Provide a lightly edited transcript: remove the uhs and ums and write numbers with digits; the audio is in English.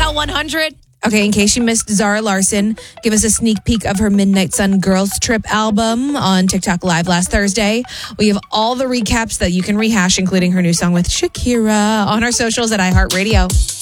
Hot 100. Okay, in case you missed Zara Larson, give us a sneak peek of her Midnight Sun Girls Trip album on TikTok Live last Thursday. We have all the recaps that you can rehash, including her new song with Shakira, on our socials at iHeartRadio.